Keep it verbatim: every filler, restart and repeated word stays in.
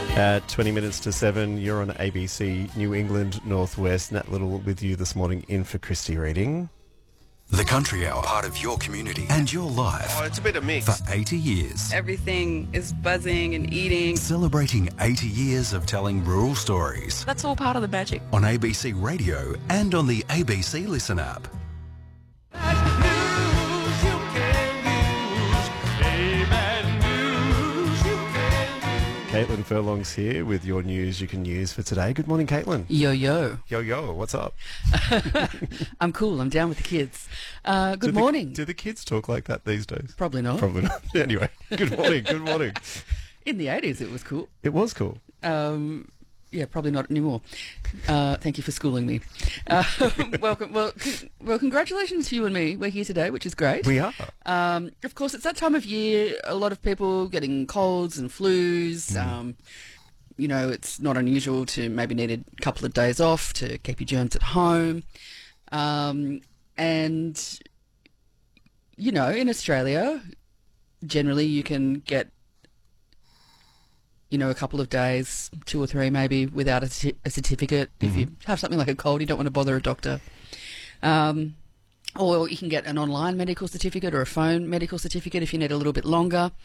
At twenty minutes to seven, you're on A B C New England Northwest. Nat Little with you this morning in for Christy Reading. The Country Hour, part of your community and your life. Oh, it's a bit of mix. For eighty years. Everything is buzzing and eating. Celebrating eighty years of telling rural stories. That's all part of the magic. On A B C Radio and on the A B C Listen app. Caitlin Furlong's here with your news you can use for today. Good morning, Caitlin. Yo, yo. Yo, yo, what's up? I'm cool. I'm down with the kids. Uh, good do the, morning. Do the kids talk like that these days? Probably not. Probably not. Anyway, good morning, good morning. In the eighties, it was cool. It was cool. Um, yeah, probably not anymore. Uh, thank you for schooling me. Uh, welcome. Well, con- well, congratulations to you and me. We're here today, which is great. We are. Um, of course, it's that time of year. A lot of people getting colds and flus. Mm. Um, you know, it's not unusual to maybe need a couple of days off to keep your germs at home. Um, and, you know, in Australia, generally you can get, you know, a couple of days, two or three maybe, without a, c- a certificate. Mm-hmm. If you have something like a cold, you don't want to bother a doctor. Um, or you can get an online medical certificate or a phone medical certificate if you need a little bit longer.